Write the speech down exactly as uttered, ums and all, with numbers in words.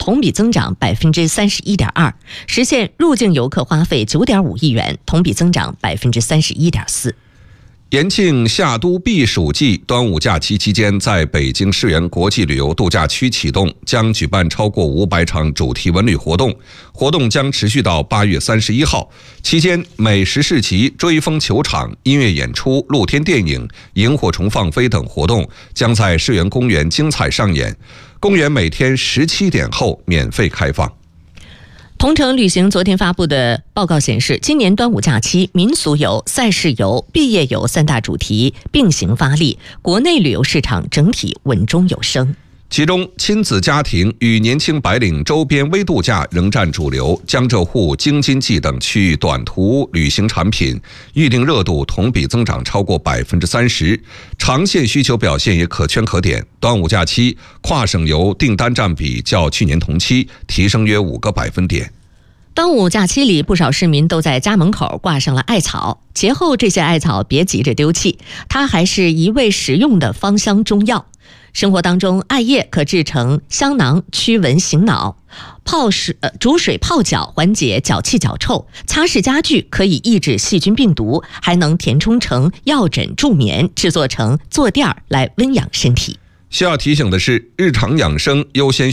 同比增长百分之三十一点二，实现入境游客花费九点五亿元，同比增长百分之三十一点四。 延庆夏都避暑季端午假期期间，在北京世园国际旅游度假区启动，将举办超过五百场主题文旅活动，活动将持续到八月三十一号。期间，美食市集、追风球场、音乐演出、露天电影、萤火虫放飞等活动将在世园公园精彩上演。公园每天十七点后免费开放。 同程旅行昨天发布的报告显示，今年端午假期民俗游、赛事游、毕业游三大主题并行发力，国内旅游市场整体稳中有升。 其中，亲子家庭与年轻白领周边微度假仍占主流，江浙沪、京津冀等区域短途旅行产品预订热度同比增长超过百分之三十，长线需求表现也可圈可点。端午假期跨省游订单占比较去年同期提升约五个百分点。 端午假期里，不少市民都在家门口挂上了艾草。节后这些艾草别急着丢弃，它还是一味实用的芳香中药。生活当中，艾叶可制成香囊，驱蚊醒脑；泡水、呃、煮水泡脚，缓解脚气脚臭；擦拭家具可以抑制细菌病毒，还能填充成药枕助眠，制作成坐垫来温养身体。 需要提醒的是，日常养生优先